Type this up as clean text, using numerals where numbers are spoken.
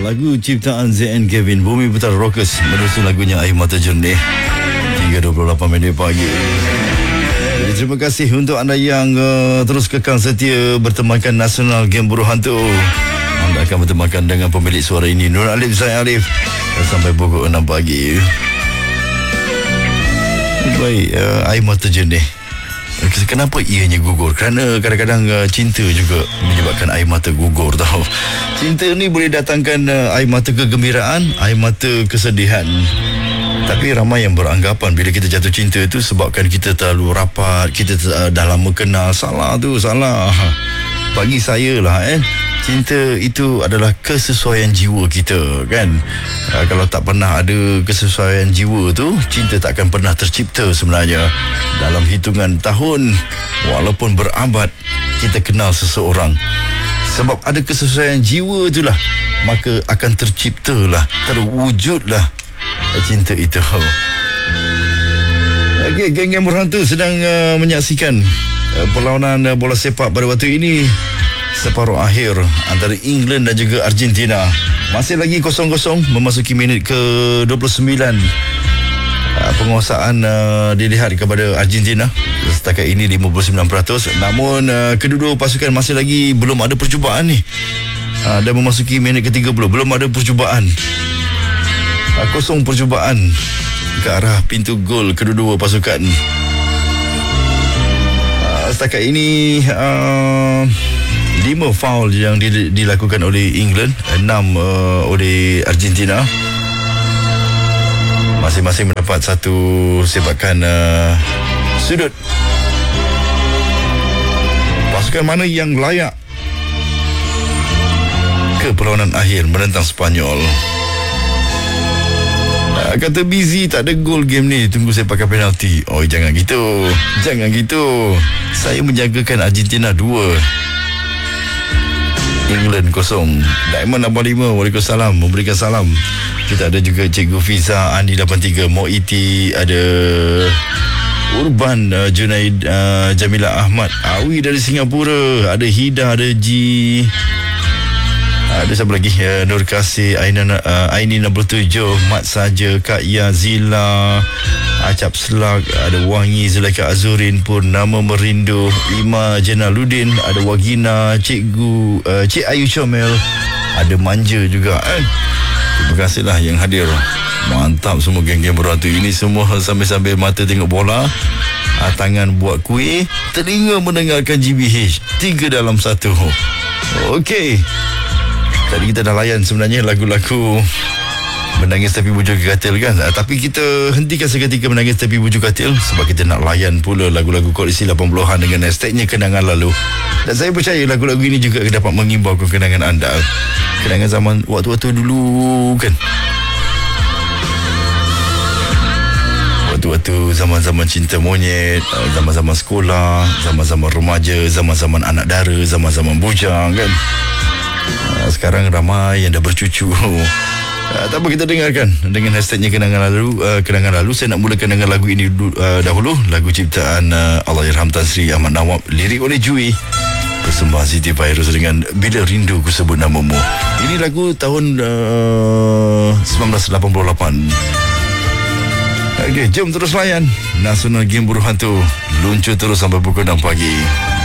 Lagu ciptaan ZN Kevin, Bumi Putar Rockers, menerusi lagunya Air Mata Jernih. 3.28 minit pagi. Jadi, terima kasih untuk anda yang terus kekal setia bertemankan Nasional Game Buruh Hantu. Anda akan bertemankan dengan pemilik suara ini, Nur Alif Zain Alif, sampai pukul 6 pagi. Baik, Air Mata Jernih. Kenapa ianya gugur? Kerana kadang-kadang cinta juga menyebabkan air mata gugur, tahu. Cinta ni boleh datangkan air mata kegembiraan, air mata kesedihan. Tapi ramai yang beranggapan bila kita jatuh cinta tu sebabkan kita terlalu rapat, kita dah lama kenal. Salah tu, salah. Bagi saya lah, cinta itu adalah kesesuaian jiwa kita, kan. Kalau tak pernah ada kesesuaian jiwa tu, cinta tak akan pernah tercipta sebenarnya. Dalam hitungan tahun, walaupun berabad, kita kenal seseorang. Sebab ada kesesuaian jiwa itulah, maka akan terciptalah, terwujudlah cinta itu. Okey, geng-geng berhantu sedang menyaksikan perlawanan bola sepak pada waktu ini, separuh akhir antara England dan juga Argentina. Masih lagi 0-0 memasuki minit ke-29. Penguasaan dilihat kepada Argentina setakat ini 59%. Namun kedua-dua pasukan masih lagi belum ada percubaan ni. Dan memasuki minit ke-30 belum ada percubaan. Kosong percubaan ke arah pintu gol kedua-dua pasukan. Setakat ini 5 foul yang dilakukan oleh England, 6 oleh Argentina. Masing-masing mendapat satu sepakan sudut. Pasukan mana yang layak ke perlawanan akhir menentang Sepanyol? Kata Busy, tak ada gol game ni, tunggu saya pakai penalti. Oh, jangan gitu. Jangan gitu. Saya menjagakan Argentina 2, England 0. Diamond 85, Waalaikumsalam, memberikan salam. Kita ada juga Cikgu Fiza, Andi 83, Moiti, ada Urban, Junaid, Jamila Ahmad, Awi dari Singapura, ada Hida, ada G, ada siapa lagi? Nur Kasih, Aini 67, Mat Saja, Kak Yazila, Acap Selak, ada Wangi, Zulaika Azurin, Purnama Merindu, Ima Jenaludin, ada Wagina, Cikgu, Cik Ayu Comel, ada Manja juga. Terima kasihlah yang hadir. Mantap semua geng-geng berhantu ini. Semua sambil-sambil mata tengok bola, tangan buat kuih, telinga mendengarkan GBH. 3 dalam 1. Okey, tadi kita dah layan sebenarnya lagu-lagu Menangis Tepi Bujur Katil, kan. Tapi kita hentikan seketika Menangis Tepi Bujur Katil sebab kita nak layan pula lagu-lagu koleksi 80-an dengan hashtagnya Kenangan Lalu. Dan saya percaya lagu-lagu ini juga dapat mengimbaukan kenangan anda, kenangan zaman waktu-waktu dulu, kan. Waktu-waktu zaman-zaman cinta monyet, zaman-zaman sekolah, zaman-zaman remaja, zaman-zaman anak dara, zaman-zaman bujang, kan. Sekarang ramai yang dah bercucu. Tak apa, kita dengarkan dengan hashtagnya Kenangan Lalu. Kenangan Lalu. Saya nak mulakan dengan lagu ini dahulu. Lagu ciptaan Allahyarham Tan Sri Ahmad Nawab, lirik oleh Jui, persembahan Siti Fairuz dengan Bila Rindu Ku Sebut Namamu. Ini lagu tahun 1988. Okey, jom terus layan Nasional Game Buruh Hantu. Luncur terus sampai pukul 6 pagi.